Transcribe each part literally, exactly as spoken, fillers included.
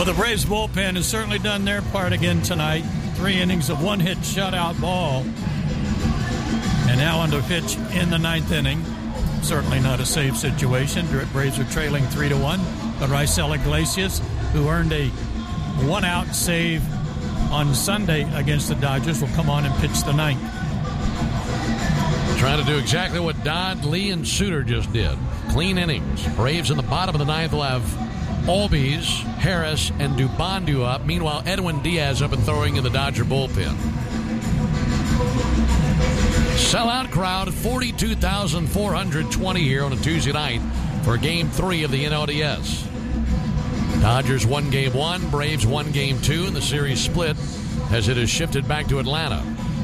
Well, the Braves bullpen has certainly done their part again tonight. Three innings of one-hit shutout ball. And now on the pitch in the ninth inning. Certainly not a safe situation. The Braves are trailing three to one. But Raisel Iglesias, who earned a one-out save on Sunday against the Dodgers, will come on and pitch the ninth. Trying to do exactly what Dodd, Lee, and Suter just did. Clean innings. Braves in the bottom of the ninth will have Albies, Harris, and Dubandu up. Meanwhile, Edwin Diaz up and throwing in the Dodger bullpen. Sellout crowd, forty-two thousand four hundred twenty here on a Tuesday night for Game three of the N L D S. Dodgers won Game one, Braves won Game two, and the series split as it has shifted back to Atlanta.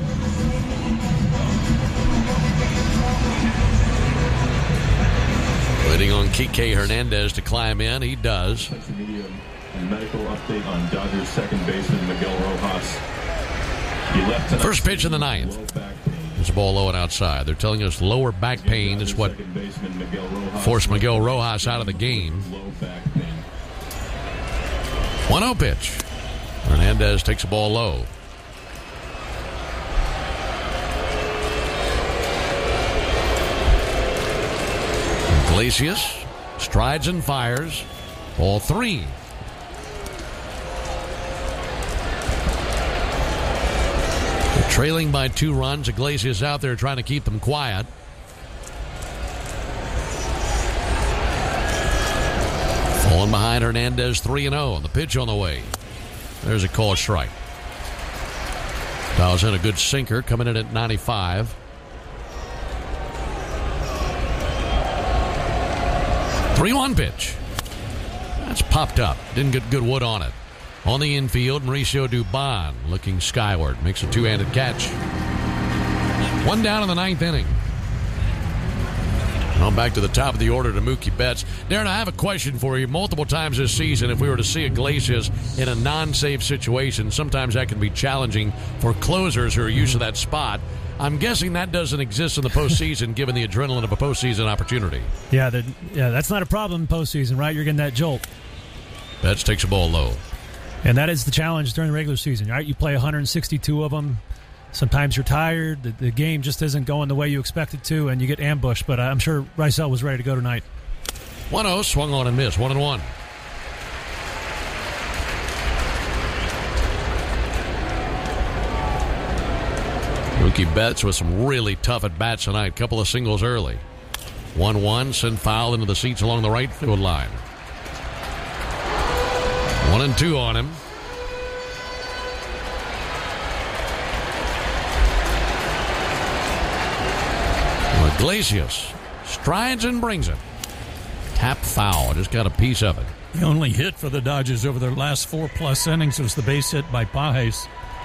Waiting on Kike Hernandez to climb in. He does. Social media and medical update on Dodgers second baseman Miguel Rojas. He left tonight. First pitch in the ninth. It's a ball low and outside. They're telling us lower back pain is what forced Miguel Rojas out of the game. one oh pitch. Hernandez takes a ball low. Iglesias strides and fires. Ball three. They're trailing by two runs. Iglesias out there trying to keep them quiet. Falling behind Hernandez three and oh. And the pitch on the way. There's a call strike. Dials in a good sinker coming in at ninety-five. three one pitch. That's popped up. Didn't get good wood on it. On the infield, Mauricio Dubon looking skyward. Makes a two-handed catch. One down in the ninth inning. On back to the top of the order to Mookie Betts. Darren, I have a question for you. Multiple times this season, if we were to see Iglesias in a non-safe situation, sometimes that can be challenging for closers who are used to that spot. I'm guessing that doesn't exist in the postseason, given the adrenaline of a postseason opportunity. Yeah, the, yeah, that's not a problem in postseason, right? You're getting that jolt. Betts takes a ball low. And that is the challenge during the regular season, right? You play one hundred sixty-two of them. Sometimes you're tired. The, the game just isn't going the way you expect it to, and you get ambushed. But I'm sure Raisel was ready to go tonight. one oh, swung on and missed. One and one. Mookie Betts with some really tough at-bats tonight. Couple of singles early. one one, send foul into the seats along the right field line. One and two on him. Iglesias strides and brings it. Tap foul. Just got a piece of it. The only hit for the Dodgers over their last four-plus innings was the base hit by Pages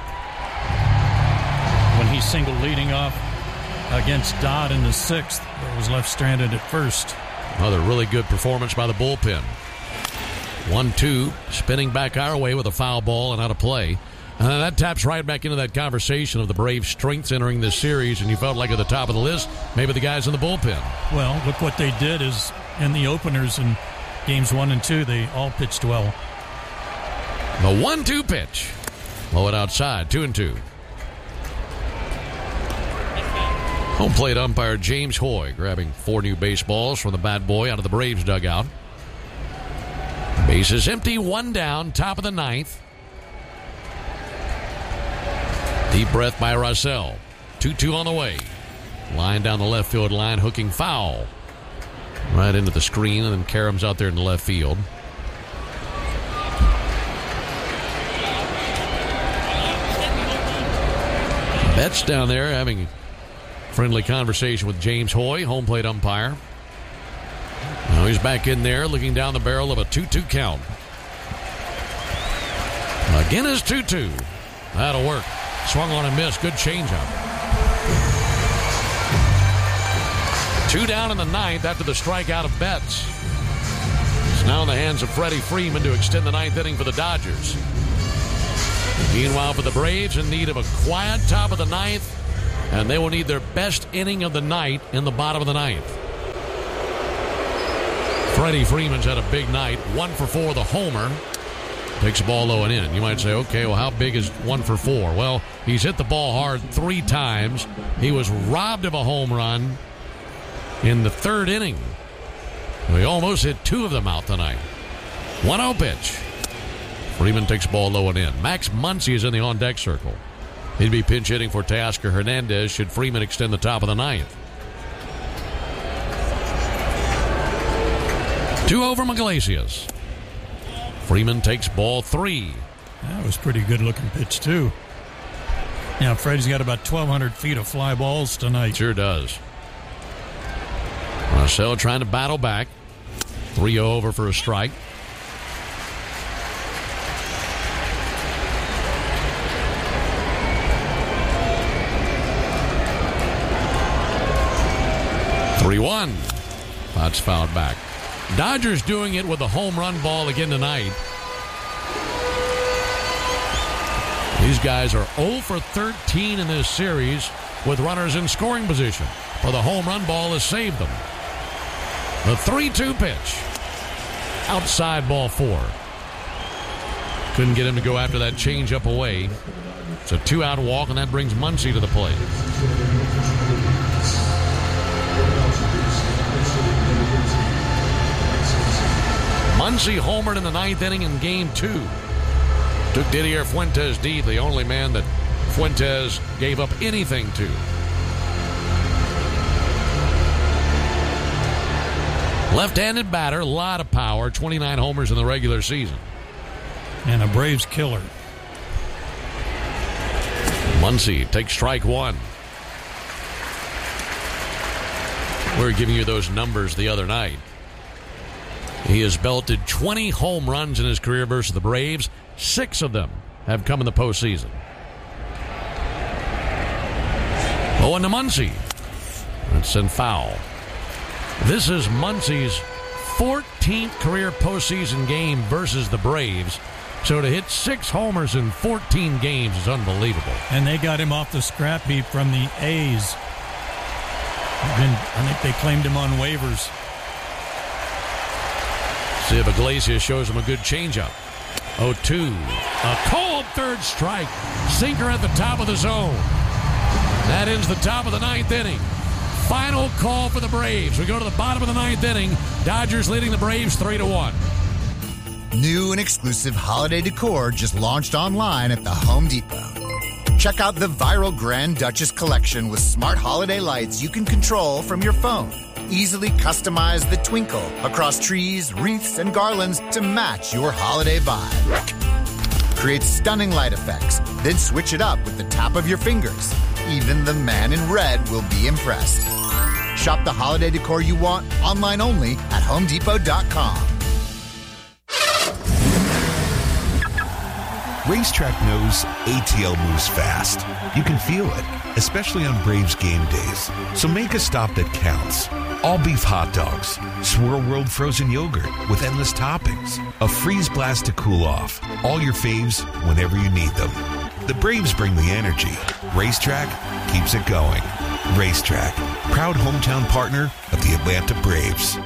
when he singled leading off against Dodd in the sixth, but was left stranded at first. Another really good performance by the bullpen. one two, spinning back our way with a foul ball and out of play. And that taps right back into that conversation of the Braves' strengths entering this series, and you felt like at the top of the list, maybe the guys in the bullpen. Well, look what they did is in the openers in games one and two, they all pitched well. The one two pitch. Low it outside, two and two. Home plate umpire James Hoy grabbing four new baseballs from the bad boy out of the Braves dugout. Bases empty, one down, top of the ninth. Deep breath by Raisel. two two on the way. Line down the left field line, hooking foul. Right into the screen, and then Karam's out there in the left field. Betts down there having friendly conversation with James Hoy, home plate umpire. Now he's back in there looking down the barrel of a two two count. Again is two two. That'll work. Swung on and missed. Good changeup. Two down in the ninth after the strikeout of Betts. It's now in the hands of Freddie Freeman to extend the ninth inning for the Dodgers. Meanwhile, for the Braves, in need of a quiet top of the ninth, and they will need their best inning of the night in the bottom of the ninth. Freddie Freeman's had a big night. One for four, the homer. takes the ball low and in. You might say, okay, well, how big is one for four? Well, he's hit the ball hard three times. He was robbed of a home run in the third inning. He almost hit two of them out tonight. one oh pitch. Freeman takes the ball low and in. Max Muncy is in the on-deck circle. He'd be pinch hitting for Teoscar Hernandez should Freeman extend the top of the ninth. Two over Iglesias. Freeman takes ball three. That was pretty good-looking pitch, too. Yeah, Freddie's got about twelve hundred feet of fly balls tonight. Sure does. Marcel trying to battle back. three oh over for a strike. three one. That's fouled back. Dodgers doing it with a home run ball again tonight. These guys are oh for thirteen in this series with runners in scoring position. But the home run ball has saved them. The three two pitch. Outside ball four. Couldn't get him to go after that changeup away. It's a two-out walk, and that brings Muncy to the plate. Muncy homered in the ninth inning in game two. Took Didier Fuentes deep, the only man that Fuentes gave up anything to. Left-handed batter, a lot of power, twenty-nine homers in the regular season. And a Braves killer. Muncy takes strike one. We were giving you those numbers the other night. He has belted twenty home runs in his career versus the Braves. Six of them have come in the postseason. Oh, and to Muncy. That's sent foul. This is Muncy's fourteenth career postseason game versus the Braves. So to hit six homers in fourteen games is unbelievable. And they got him off the scrap heap from the A's. Been, I think they claimed him on waivers. See if Iglesias shows him a good changeup. oh two. A cold third strike. Sinker at the top of the zone. That ends the top of the ninth inning. Final call for the Braves. We go to the bottom of the ninth inning. Dodgers leading the Braves three to one. New and exclusive holiday decor just launched online at the Home Depot. Check out the viral Grand Duchess collection with smart holiday lights you can control from your phone. Easily customize the twinkle across trees, wreaths, and garlands to match your holiday vibe. Create stunning light effects, then switch it up with the tap of your fingers. Even the man in red will be impressed. Shop the holiday decor you want online only at home depot dot com. Racetrack knows A T L moves fast. You can feel it, especially on Braves game days. So make a stop that counts. All beef hot dogs, Swirl World frozen yogurt with endless toppings, a freeze blast to cool off. All your faves whenever you need them. The Braves bring the energy. Racetrack keeps it going. Racetrack, proud hometown partner of the Atlanta Braves.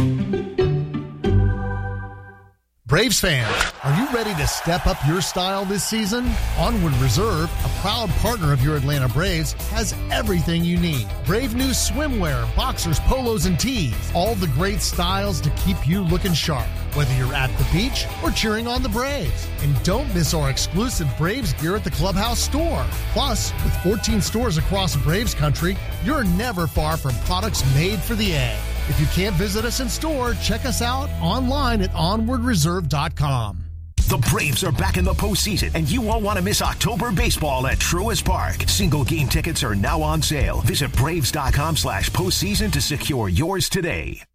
Braves fans, are you ready to step up your style this season? Onward Reserve, a proud partner of your Atlanta Braves, has everything you need. Brave new swimwear, boxers, polos, and tees. All the great styles to keep you looking sharp, whether you're at the beach or cheering on the Braves. And don't miss our exclusive Braves gear at the Clubhouse store. Plus, with fourteen stores across Braves country, you're never far from products made for the A. If you can't visit us in store, check us out online at onward reserve dot com. The Braves are back in the postseason, and you won't want to miss October baseball at Truist Park. Single game tickets are now on sale. Visit braves dot com slash postseason to secure yours today.